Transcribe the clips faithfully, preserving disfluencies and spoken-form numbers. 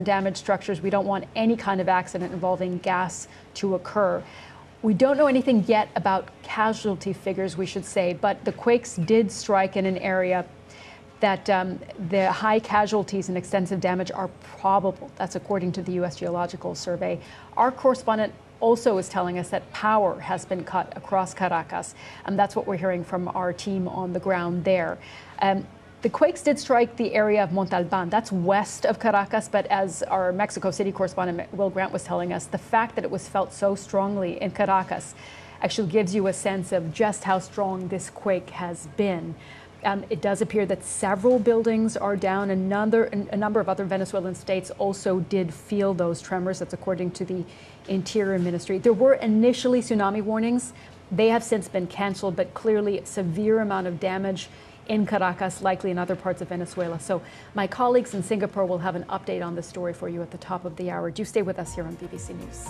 damaged structures. We don't want any kind of accident involving gas to occur. We don't know anything yet about casualty figures, we should say, but the quakes did strike in an area that um, the high casualties and extensive damage are probable. That's according to the U S Geological Survey. Our correspondent also is telling us that power has been cut across Caracas, and that's what we're hearing from our team on the ground there. Um, The quakes did strike the area of Montalban. That's west of Caracas, but as our Mexico City correspondent Will Grant was telling us, the fact that it was felt so strongly in Caracas actually gives you a sense of just how strong this quake has been. Um, it does appear that several buildings are down. Another, a number of other Venezuelan states also did feel those tremors. That's according to the Interior Ministry. There were initially tsunami warnings. They have since been canceled, but clearly a severe amount of damage in Caracas, likely in other parts of Venezuela. So my colleagues in Singapore will have an update on the story for you at the top of the hour. Do stay with us here on B B C News.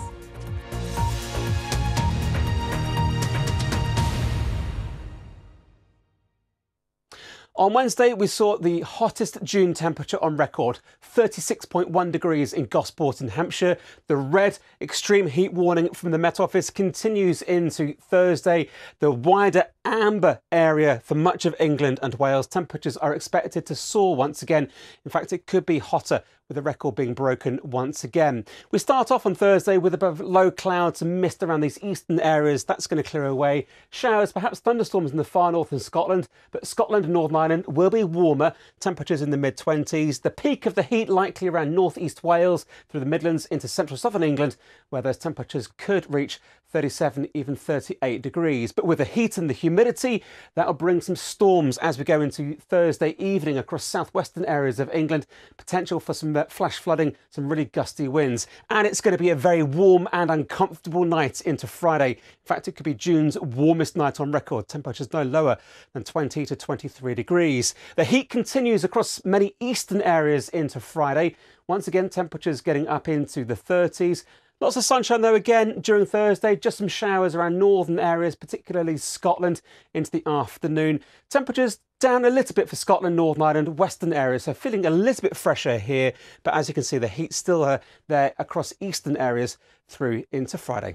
On Wednesday, we saw the hottest June temperature on record, thirty-six point one degrees in Gosport in Hampshire. The red extreme heat warning from the Met Office continues into Thursday. The wider amber area for much of England and Wales. Temperatures are expected to soar once again. In fact, it could be hotter, with the record being broken once again. We start off on Thursday with above low clouds and mist around these eastern areas. That's going to clear away. Showers, perhaps thunderstorms in the far north and Scotland, but Scotland and Northern Ireland will be warmer. Temperatures in the mid twenties. The peak of the heat likely around north east Wales through the Midlands into central southern England, where those temperatures could reach thirty-seven, even thirty-eight degrees. But with the heat and the humidity, that'll bring some storms as we go into Thursday evening across southwestern areas of England. Potential for some flash flooding, some really gusty winds. And it's going to be a very warm and uncomfortable night into Friday. In fact, it could be June's warmest night on record. Temperatures no lower than twenty to twenty-three degrees. The heat continues across many eastern areas into Friday. Once again, temperatures getting up into the thirties. Lots of sunshine though again during Thursday, just some showers around northern areas, particularly Scotland into the afternoon. Temperatures down a little bit for Scotland, Northern Ireland, western areas, so feeling a little bit fresher here. But as you can see, the heat's still uh, there across eastern areas through into Friday.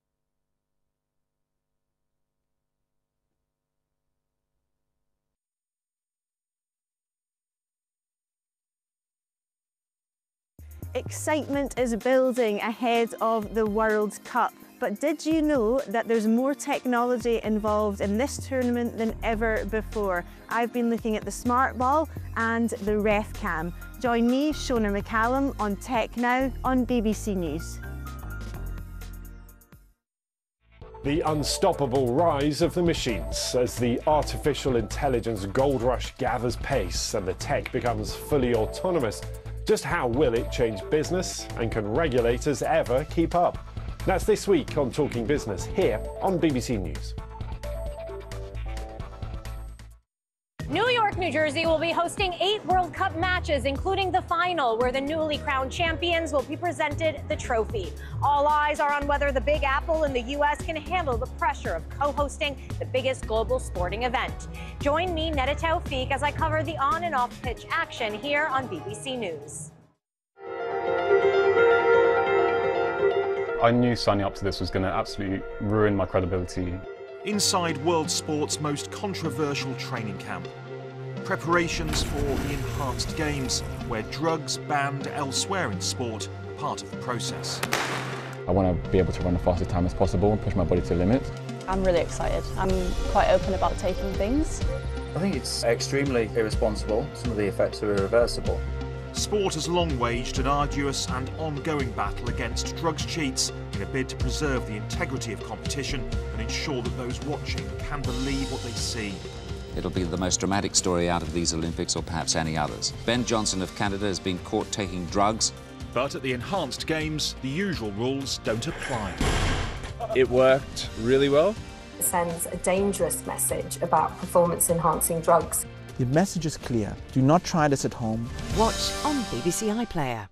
Excitement is building ahead of the World Cup. But did you know that there's more technology involved in this tournament than ever before? I've been looking at the smart ball and the ref cam. Join me, Shona McCallum, on Tech Now on B B C News. The unstoppable rise of the machines as the artificial intelligence gold rush gathers pace and the tech becomes fully autonomous. Just how will it change business, and can regulators ever keep up? That's this week on Talking Business here on B B C News. New York, New Jersey will be hosting eight World Cup matches, including the final, where the newly crowned champions will be presented the trophy. All eyes are on whether the Big Apple in the U S can handle the pressure of co-hosting the biggest global sporting event. Join me, Neda Tawfiq, as I cover the on and off pitch action here on B B C News. I knew signing up to this was going to absolutely ruin my credibility. Inside world sport's most controversial training camp. Preparations for the enhanced games, where drugs banned elsewhere in sport are part of the process. I want to be able to run the fastest time as possible and push my body to the limit. I'm really excited. I'm quite open about taking things. I think it's extremely irresponsible. Some of the effects are irreversible. Sport has long waged an arduous and ongoing battle against drugs cheats in a bid to preserve the integrity of competition and ensure that those watching can believe what they see. It'll be the most dramatic story out of these Olympics, or perhaps any others. Ben Johnson of Canada has been caught taking drugs. But at the enhanced games, the usual rules don't apply. It worked really well. It sends a dangerous message about performance-enhancing drugs. The message is clear. Do not try this at home. Watch on B B C iPlayer.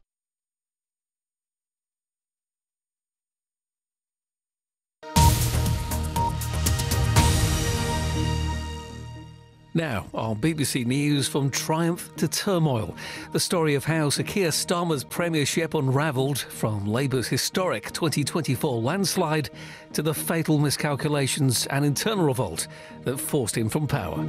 Now, on B B C News, from triumph to turmoil, the story of how Sir Keir Starmer's premiership unravelled, from Labour's historic twenty twenty-four landslide to the fatal miscalculations and internal revolt that forced him from power.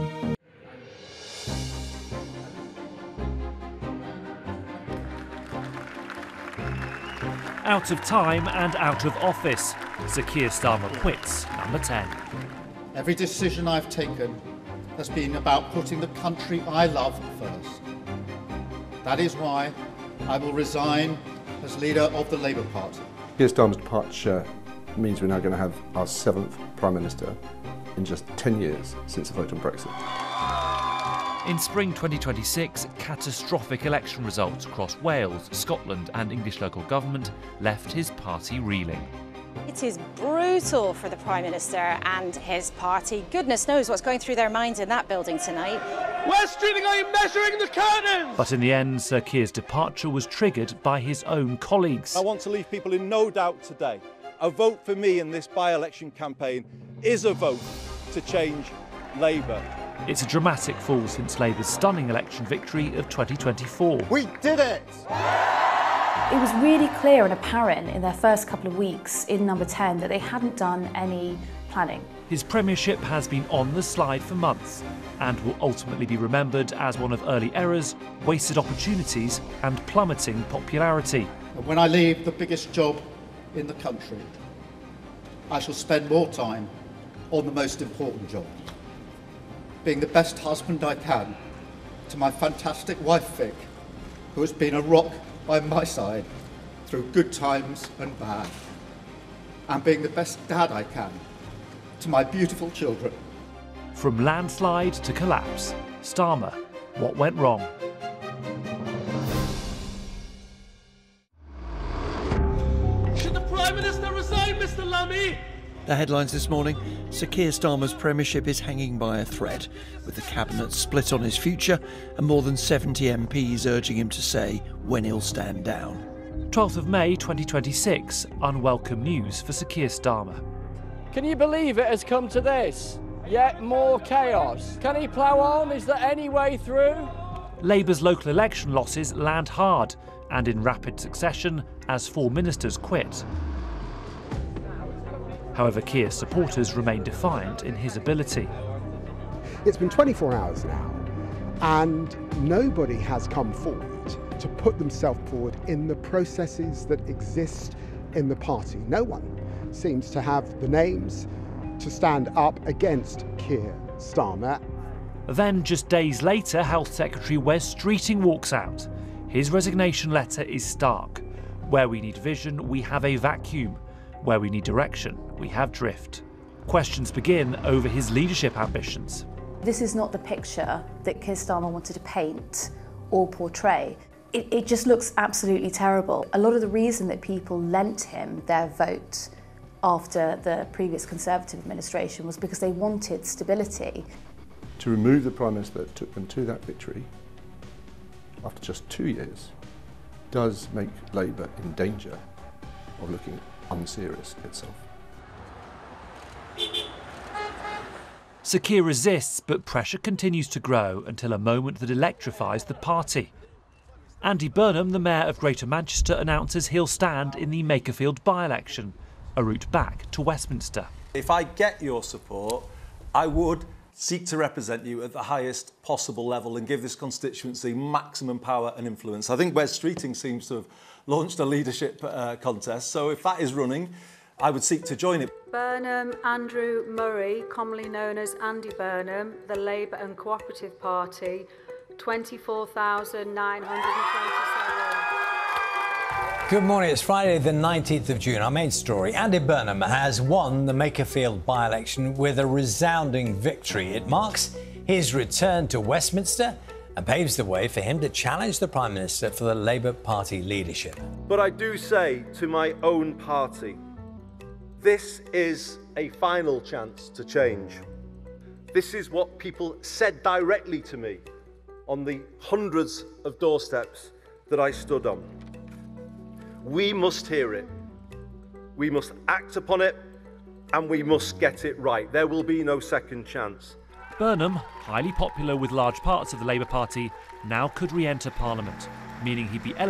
Out of time and out of office, Sir Keir Starmer quits, number ten. Every decision I've taken has been about putting the country I love first. That is why I will resign as leader of the Labour Party. Keir Starmer's departure means we're now going to have our seventh Prime Minister in just ten years since the vote on Brexit. In spring twenty twenty-six, catastrophic election results across Wales, Scotland and English local government left his party reeling. It is brutal for the Prime Minister and his party. Goodness knows what's going through their minds in that building tonight. Where's Streeting? Are you measuring the curtains? But in the end, Sir Keir's departure was triggered by his own colleagues. I want to leave people in no doubt today. A vote for me in this by-election campaign is a vote to change Labour. It's a dramatic fall since Labour's stunning election victory of twenty twenty-four. We did it! It was really clear and apparent in their first couple of weeks in number ten that they hadn't done any planning. His premiership has been on the slide for months and will ultimately be remembered as one of early errors, wasted opportunities and plummeting popularity. When I leave the biggest job in the country, I shall spend more time on the most important job, being the best husband I can to my fantastic wife Vic, who has been a rock by my side through good times and bad, and being the best dad I can to my beautiful children. From landslide to collapse, Starmer, what went wrong? Should the Prime Minister resign, Mr Lammy? The headlines this morning: Sir Keir Starmer's premiership is hanging by a thread, with the cabinet split on his future and more than seventy M Ps urging him to say when he'll stand down. twelfth of May twenty twenty-six, unwelcome news for Sir Keir Starmer. Can you believe it has come to this? Yet more chaos. Can he plough on? Is there any way through? Labour's local election losses land hard and in rapid succession as four ministers quit. However, Keir's supporters remain defiant in his ability. It's been twenty-four hours now, and nobody has come forward to put themselves forward in the processes that exist in the party. No one seems to have the names to stand up against Keir Starmer. Then, just days later, Health Secretary Wes Streeting walks out. His resignation letter is stark. Where we need vision, we have a vacuum. Where we need direction, we have drift. Questions begin over his leadership ambitions. This is not the picture that Keir Starmer wanted to paint or portray. It, it just looks absolutely terrible. A lot of the reason that people lent him their vote after the previous Conservative administration was because they wanted stability. To remove the Prime Minister that took them to that victory after just two years does make Labour in danger of looking unserious itself. Sir Keir resists, but pressure continues to grow until a moment that electrifies the party. Andy Burnham, the Mayor of Greater Manchester, announces he'll stand in the Makerfield by-election, a route back to Westminster. If I get your support, I would seek to represent you at the highest possible level and give this constituency maximum power and influence. I think Wes Streeting seems to have launched a leadership uh, contest, so if that is running, I would seek to join it. Burnham Andrew Murray, commonly known as Andy Burnham, the Labour and Cooperative Party, twenty-four thousand nine hundred twenty-seven. Good morning, it's Friday the nineteenth of June. Our main story: Andy Burnham has won the Makerfield by-election with a resounding victory. It marks his return to Westminster and paves the way for him to challenge the Prime Minister for the Labour Party leadership. But I do say to my own party, this is a final chance to change. This is what people said directly to me on the hundreds of doorsteps that I stood on. We must hear it. We must act upon it, and we must get it right. There will be no second chance. Burnham, highly popular with large parts of the Labour Party, now could re-enter Parliament, meaning he'd be eligible